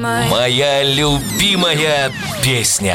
Моя любимая песня.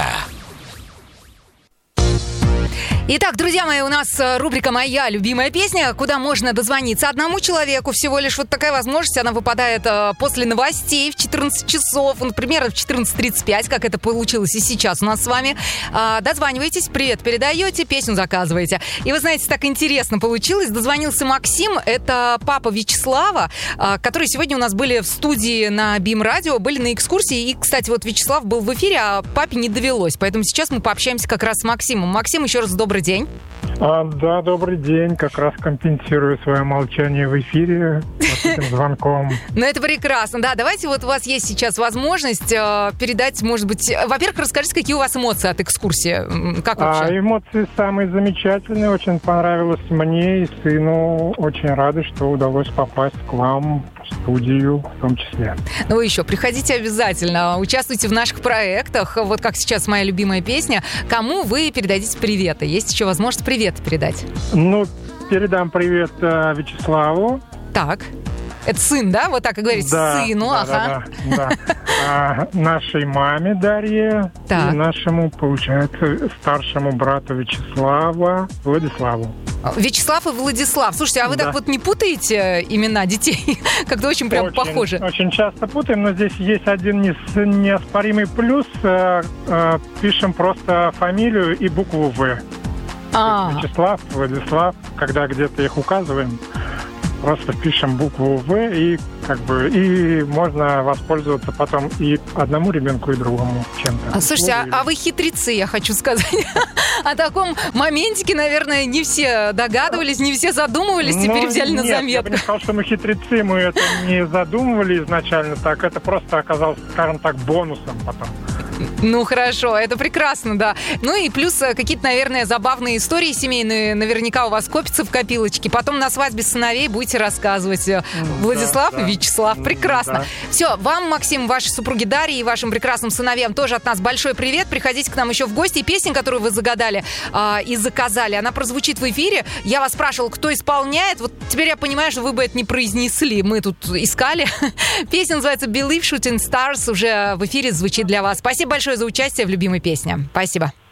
Итак, друзья мои, у нас рубрика «Моя любимая песня», куда можно дозвониться одному человеку. Всего лишь вот такая возможность, она выпадает после новостей в 14 часов, например, в 14:35, как это получилось и сейчас у нас с вами. Дозваниваетесь, привет передаете, песню заказываете. И вы знаете, так интересно получилось. Дозвонился Максим, это папа Вячеслава, которые сегодня у нас были в студии на БИМ Радио, были на экскурсии. И, кстати, вот Вячеслав был в эфире, а папе не довелось. Поэтому сейчас мы пообщаемся как раз с Максимом. Максим, еще раз добрый день. Да, добрый день. Как раз компенсирую свое молчание в эфире вот этим звонком. Ну, это прекрасно. Да, давайте вот у вас есть сейчас возможность передать, может быть... Во-первых, расскажите, какие у вас эмоции от экскурсии? Как вообще? Эмоции самые замечательные. Очень понравилось мне и сыну. Очень рады, что удалось попасть к вам в студию в том числе. Ну, вы еще приходите обязательно. Участвуйте в наших проектах. Вот как сейчас моя любимая песня. Кому вы передадите приветы? Есть еще возможность привет передать. Ну, передам привет Вячеславу. Так. Это сын, да? Вот так и говорить, да, сыну. Да, ага. да. Нашей маме Дарье так. И нашему, получается, старшему брату Вячеслава Владиславу. Вячеслав и Владислав. Слушайте, а вы так вот не путаете имена детей? Как-то очень прям похоже. Очень часто путаем, но здесь есть один неоспоримый плюс. Пишем просто фамилию и букву «В». Вячеслав, Владислав, когда где-то их указываем, просто пишем букву «В» и и можно воспользоваться потом и одному ребенку, и другому чем-то. Слушайте, а вы хитрецы, я хочу сказать. О таком моментике, наверное, не все догадывались, не все задумывались, теперь взяли на заметку. Я бы не сказал, что мы хитрецы, мы это не задумывали изначально так, это просто оказалось, скажем так, бонусом потом. Ну, хорошо, это прекрасно, да. Ну и плюс какие-то, наверное, забавные истории семейные наверняка у вас копятся в копилочке. Потом на свадьбе сыновей будете рассказывать. Владислав и Вячеслав. Прекрасно. Да. Все, вам, Максим, вашей супруге Дарье и вашим прекрасным сыновьям тоже от нас большой привет. Приходите к нам еще в гости. И песня, которую вы загадали и заказали, она прозвучит в эфире. Я вас спрашивала, кто исполняет. Вот теперь я понимаю, что вы бы это не произнесли. Мы тут искали. Песня называется «Believe Shooting Stars». Уже в эфире звучит для вас. Спасибо большое за участие в любимой песне. Спасибо.